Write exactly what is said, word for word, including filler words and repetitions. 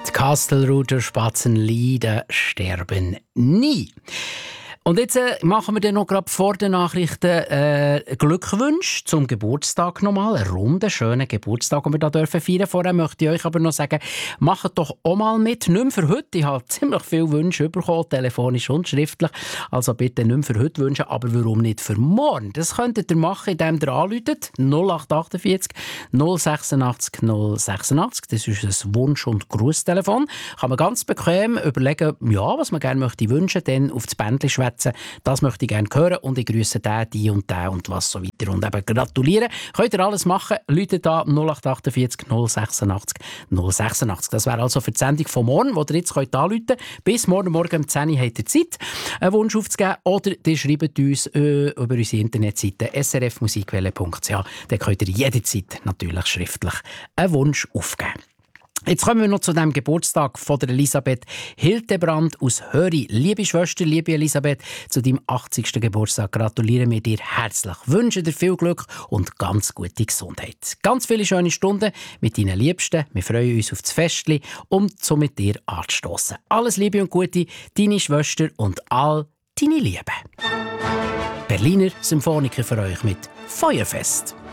Die Kastelruther Spatzenlieder sterben nie. Und jetzt äh, machen wir dann noch gerade vor den Nachrichten äh, Glückwünsche zum Geburtstag nochmal. Einen runden, schönen Geburtstag, den wir da dürfen feiern. Vorher möchte ich euch aber noch sagen, macht doch auch mal mit. Nicht mehr für heute. Ich habe ziemlich viele Wünsche bekommen, telefonisch und schriftlich. Also bitte nicht mehr für heute wünschen, aber warum nicht für morgen? Das könntet ihr machen, indem ihr anruft. null acht acht vier null sechsundachtzig null sechsundachtzig. Das ist ein Wunsch- und Grußtelefon. Kann man ganz bequem überlegen, ja, was man gerne möchte wünschen, dann auf das Bändchen schwätzen. Das möchte ich gerne hören und ich grüße den, die und den und was so weiter. Und eben gratulieren. Könnt ihr alles machen. Leute da null acht acht vier null sechsundachtzig null sechsundachtzig. Das wäre also für die Sendung von morgen, wo ihr jetzt könnt anrufen könnt. Bis morgen Morgen um zehn Uhr habt ihr Zeit, einen Wunsch aufzugeben. Oder ihr schreibt uns äh, über unsere Internetseite s r f musikwelle punkt c h. Da könnt ihr jederzeit natürlich schriftlich einen Wunsch aufgeben. Jetzt kommen wir noch zu dem Geburtstag von der Elisabeth Hildebrand aus Höri. Liebe Schwester, liebe Elisabeth, zu deinem achtzigsten Geburtstag gratulieren wir dir herzlich. Wünschen dir viel Glück und ganz gute Gesundheit. Ganz viele schöne Stunden mit deinen Liebsten. Wir freuen uns auf das Festli und so mit dir anzustossen. Alles Liebe und Gute, deine Schwester und all deine Liebe. Berliner Symphoniker für euch mit Feuerfest.